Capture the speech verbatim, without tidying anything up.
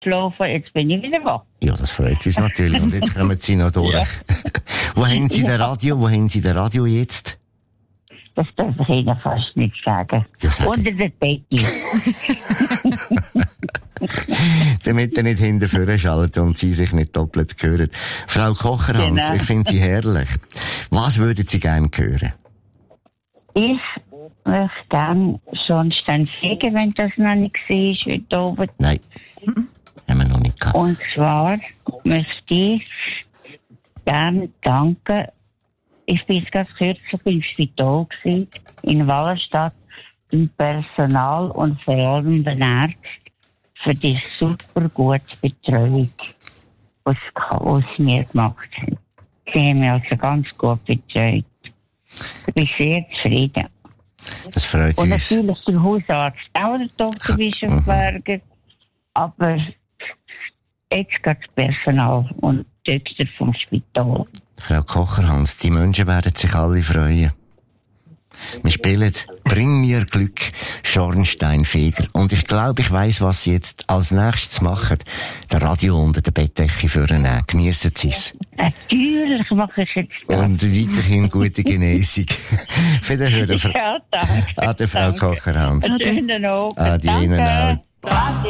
geschlafen, jetzt bin ich wieder wach. Ja, das freut uns natürlich. Und jetzt kommen Sie noch durch. Ja. Wo haben Sie den Radio? Wo haben Sie den Radio jetzt? Das darf ich Ihnen fast nicht sagen. Ja, sag unter der Decke. Damit er nicht hinten vorne schaltet und Sie sich nicht doppelt hören. Frau Kocherhans, genau. Ich finde Sie herrlich. Was würden Sie gerne hören? Ich möchte gerne Schornstein fegen, wenn das noch nicht gesehen ist, heute oben. Nein, haben wir noch nicht gehabt. Und zwar möchte ich gerne danken. Ich bin jetzt ganz kürzlich im Spital gewesen, in Wallenstadt, im Personal und vor allem den Ärzten für die super gute Betreuung, was sie mir gemacht haben. Sie haben mich also ganz gut betreut. Ich bin sehr zufrieden. Das freut und uns. Und natürlich der Hausarzt, auch der Doktor Bischofberger, aber jetzt geht das Personal und die Doktor vom Spital. Frau Kocherhans, die Menschen werden sich alle freuen. Wir spielen «Bring mir Glück», Schornsteinfeger. Und ich glaube, ich weiss, was Sie jetzt als nächstes machen. Der Radio unter der Bettdecke vornehmen. Geniessen Sie es. Natürlich mache ich jetzt das. Und weiterhin gute Genesung. Wiederhören. Ja, danke. Ade, Frau Kocherhans. Einen schönen Abend. Ade Ihnen auch. Danke.